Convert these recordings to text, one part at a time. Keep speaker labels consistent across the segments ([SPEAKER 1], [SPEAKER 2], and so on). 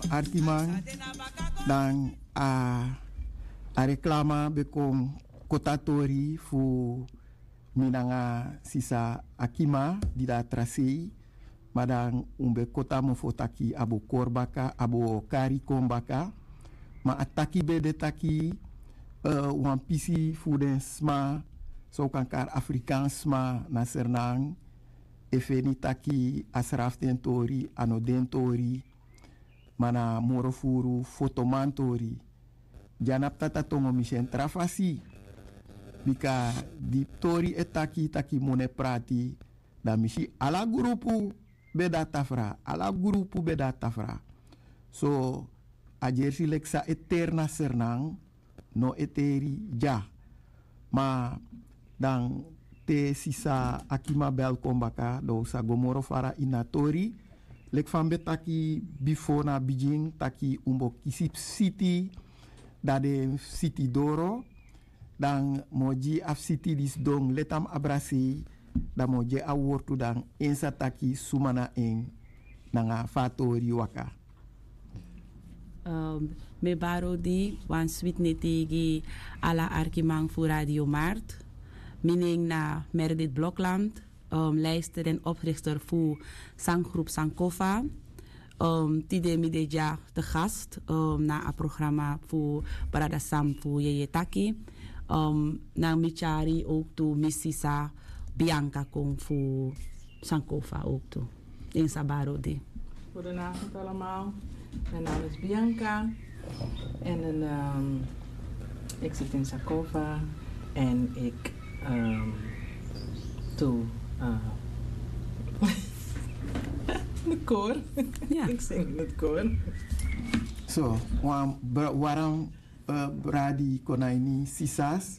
[SPEAKER 1] Arkiman dan a reclama bekom kotatori fu minanga sisa akima di da tracei madang umbe kota mo fotaki abo korbaka abo kari kombaka ma ataki bede taki wan pisi fuden sma so kankar Afrikaans ma na sernang efeni taki asraf tentori ano dentori mana morofuru fotomantori janap tata tongo misen trafasi bika di tori etaki taki mone prati da misi ala grupu beda tafra so a jersi leksa eterna sernang no eteri ja ma dan te sisa akima bel kombaka do sa gomoro fara inatori lek fambe taki bifona bijing taki umbo kisip city dade city doro dan moji af city dis dong letam abrasi da moje a wortu dan ensa taki sumana eng nanga fatori waka.
[SPEAKER 2] Me baro di wan swit netegi ala Arkimang fu Radio Mart. Mening na Meredith Blokland, lijster en oprichter voor zanggroep Sankofa. Tide mideja de gast na een programma voor Barada Sam voor Yeye Taki. Na Michari ook toe Missisa Bianca kom voor Sankofa ook toe. In Sabarodi.
[SPEAKER 3] Goedenavond allemaal. Mijn naam is Bianca. En ik zit in Sankofa. En ik toe het koor. Ja. Ik zing in het koor.
[SPEAKER 1] So, waarom bradi konaini sisas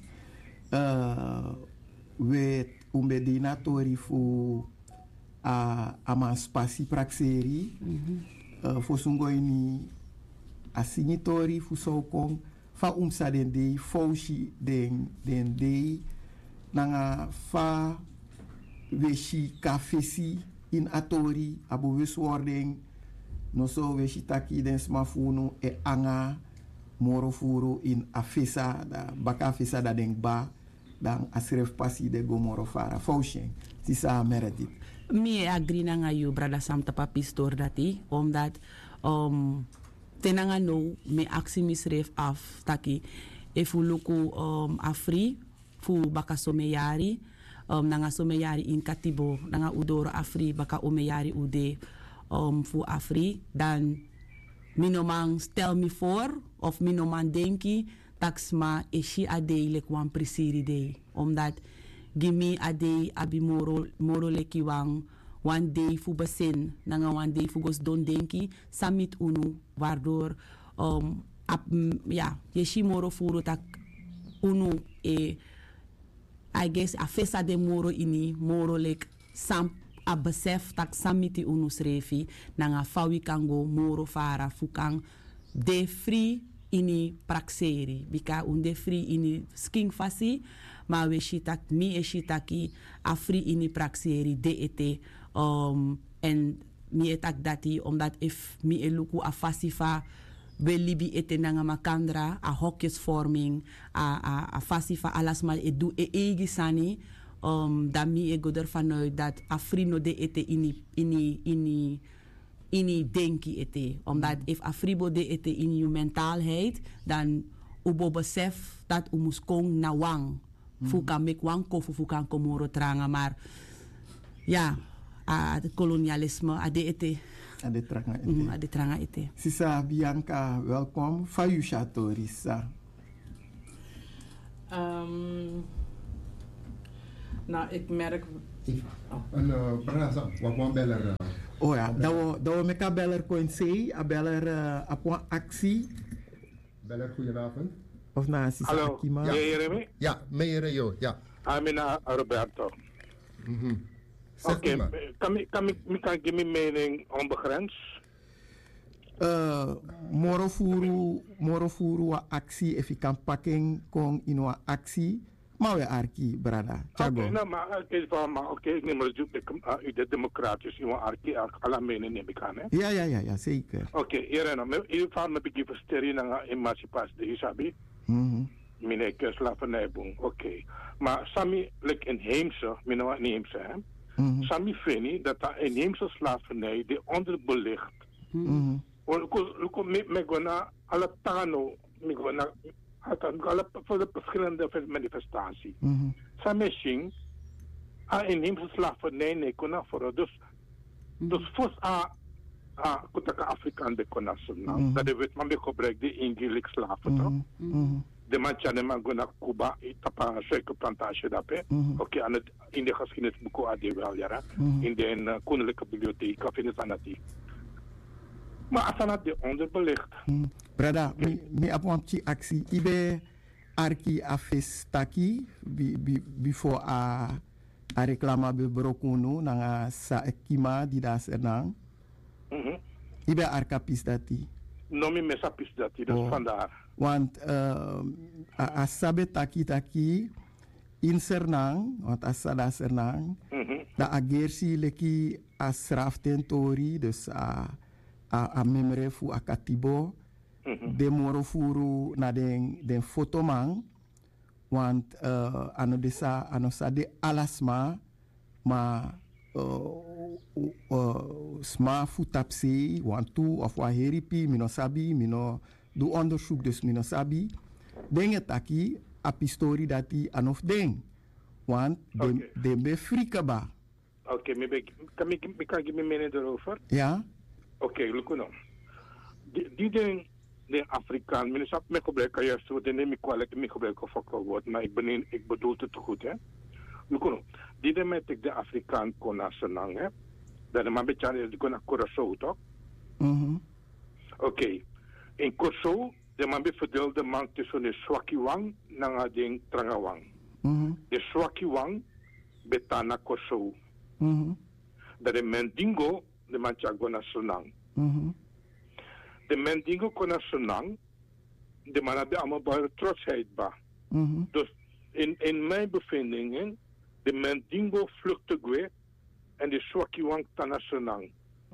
[SPEAKER 1] we umbedina tori fu ama spasi praxeri fu sungo ini asinitori fu sokong fa umsa den dei faushi den dei nanga fa weshi kafesi in atori abo weswording no so weshi taki den smafunu e anga morofuru in afesa da baka afesa da den ba dan asref pasi de go morofara faushing sisa Meredith
[SPEAKER 2] mi agree nanga you brada Sam tapa pistor dati omdat tenanga no me aksi misref af taki efu luku afri fu baka someyari nanga someyari in katibo nanga udoro afri baka omeyari ude fu afri dan minomang stel me voor of minoman denki taksma eshi adei lek wan prisiri dei omdat gimi adei abi moro leki wan dei fu basin nanga wan dei fu gos don denki samit unu waardoor yeshi moro furu tak unu I guess a fesa de moro ini moro lek sam a besef tak samiti unu srefi nanga fawi kango moro fara fukang de free ini praxeri bika unde free ini sking fasi ma we shitak mi e shitaki a free ini praxeri de ete en mi etak dati omdat if mi e luku a fasifa we libi ete nanga makandra a hokjesvorming a fasifa alasmal e du e egi sani dan mi e goder vanuit dat a free no de ete ini denki ete. Omdat if afribo de ete in je mentaalheid, dan ubo besef dat u mus kong na wang. Fuka mek wang kofu fuka komoro tranga. Maar ja, het kolonialisme, ade ete.
[SPEAKER 1] Ade tranga ete.
[SPEAKER 2] Ade tranga ete.
[SPEAKER 1] Sisa Bianca, welkom. Fayusha Torisa.
[SPEAKER 3] Nou, ik merk...
[SPEAKER 4] Wat beller?
[SPEAKER 1] Oh ja, dat we met beller kunnen zeggen, a beller op een actie.
[SPEAKER 4] Beller, goedenavond.
[SPEAKER 1] Of na Sisa
[SPEAKER 5] Hallo,
[SPEAKER 1] Akima.
[SPEAKER 5] Jeremy?
[SPEAKER 4] Ja, meneer Jo, ja.
[SPEAKER 5] Amina Roberto. Oké, kan ik mijn mening onbegrensd?
[SPEAKER 1] Morofuru wa actie, if je kan pakken kon in wa actie. Maar we arki, brada. Chago.
[SPEAKER 5] Oké, nou, maar ik neem het op de democratisch, je arki, alle meningen neem ik aan, hè?
[SPEAKER 1] Ja, zeker.
[SPEAKER 5] Oké, hier en in ieder geval heb ik even sterren naar emancipatie, de Isabi. Mijn slavernijboom, oké. Maar Sami, like inheemse, mijn inheemse, hè? Sami vind dat de inheemse slavernij die onderbelicht. Ik ga alle tano, ik ga alle voor de verschillende manifestaties. Sami zien, a inheemse slavernij nee kon voor dus voor kutaka Afrikaan de kon nationaal. Dat weet man be gebruik de ingelijk slaven toch? De man man go naar Cuba, tapa suikerplantage daarbij. Oké, aan het in de geschiedenisboeken had je wel ja, in de koninklijke bibliotheek of in het anati. Maar als dat de onderbelicht.
[SPEAKER 1] Brada, mi apwanti actie. Ibe arki afes taki before a reclama be brokunu nanga sa ekima di das ernang. Ibe arka pis dati.
[SPEAKER 5] No mi mesa pis dati, dus vandaar.
[SPEAKER 1] Want a sabe taki in Sernang, want asada Sernang, da agersi leki asraf tentori, dus a memre fu a katibo, de moro furu na den fotomang, want ano sa de alasma, ma sma fu tapsi, want tu of wa heripi, mino sabi, mino do onderzoek dus mino sabi. Dingen taki a pistori dati anof ding. Want de be frikaba.
[SPEAKER 5] Oké, kan ik me mening erover?
[SPEAKER 1] Ja?
[SPEAKER 5] Oké, look nou. Die ding, de Afrikaan, men zat me gebruiken juist, want neem ik kwalijk me gebruiken voor woord, maar ik bedoel het goed, hè. Look nou, die ding met ik de Afrikaan kon naar Senang, hè. Dat is maar een beetje, die kon naar Curaçao, toch? Oké. In Curaçao, de man verdeelde man tussen de Swakiwang en de Trangawang. De Swakiwang betaalt naar Curaçao. Dat de Mendingo, de man gaat naar Senang. De Mendingo kon naar Senang, de man had allemaal bij trotsheid bij. Dus in mijn bevindingen, de Mendingo vluchtte weer en de Swakiwang naar Senang.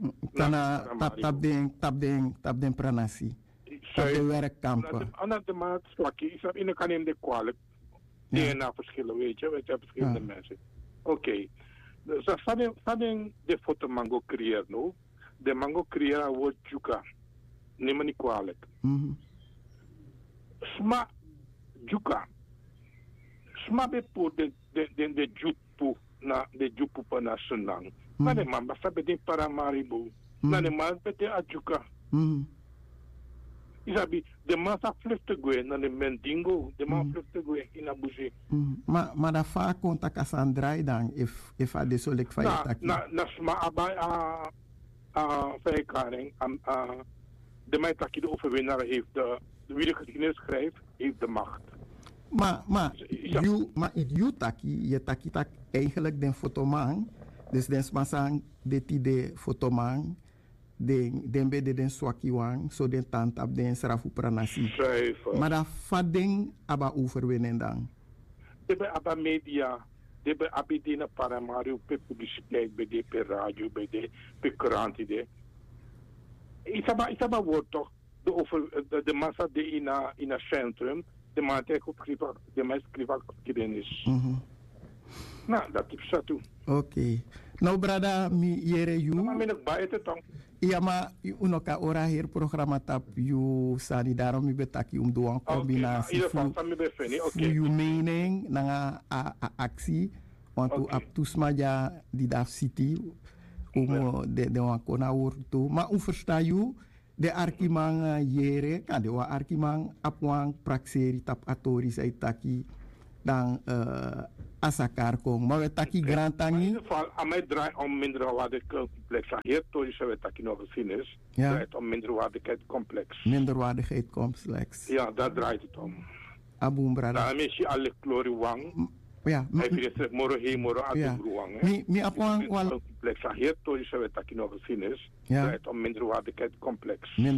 [SPEAKER 1] Tap den pranasi. De werkkampen.
[SPEAKER 5] Ander de maat slakje. Ik heb in kan in de kwalijk. DNA verschillen, weet je verschillende mensen. Oké. Dus dat de foto mango creëren nou. De mango creëren wordt juka. Neem me niet kwalijk. Sma juka. Sma bepo de jupu na de jupu pa na Senang. Maar de man basta be de Paramaribo. Na de man bete a juka. Isabi, de man sa vluchtte gwe naar de Mendingo, de man vluchtte gwe in Abuja.
[SPEAKER 1] Maar dat vaak komt dat aan draai dan, if a de solek van je taki.
[SPEAKER 5] Na sma abai verkaring, de mij taki de overwinnaar heeft wie de geschiedenis schrijft, heeft de macht.
[SPEAKER 1] Maar you taki, je taki tak eigenlijk den fotoman, dus den smasang de fotoman, den bede den swakiwang, so den tant ab den srafu pranasi. Maar dat fading aba overwinnen dan.
[SPEAKER 5] De aba media, de abidina Paramaribo, pe publiciteit, bij de radio, bij de krant, Isaba wordt toch de massa die in een centrum, de man tegen de meest geschiedenis. Nou, dat is zo toe.
[SPEAKER 1] Oké. Nou, brada, mi yere you.
[SPEAKER 5] Maar ik ben bij het dan.
[SPEAKER 1] Ja, maar unoka ora hier programma tap you sani daarom mi betaki doan combinatie fu you mening nanga a actie want u up to smaja di daf city de wan kona urtu ma versta you de arkimang yere kan de wa arkimang apwang prakseri tap atori sai taki dan asakar kong maar we taki grand tangi.
[SPEAKER 5] In ieder geval, aan mij draait om minderwaardigheidscomplex. Hier toerische hebben we taki nog gezien is. Draait om minderwaardigheidscomplex.
[SPEAKER 1] Minderwaardigheidscomplex.
[SPEAKER 5] Ja, daar draait het om.
[SPEAKER 1] Aboom brada.
[SPEAKER 5] Daarmee zie je alle kloren wang.
[SPEAKER 1] Ja.
[SPEAKER 5] Hij heeft moro heen, moro uit wang.
[SPEAKER 1] Mi apwang
[SPEAKER 5] wal. Complex. Hier toerische hebben we taki nog gezien is. Draait om minderwaardigheidscomplex.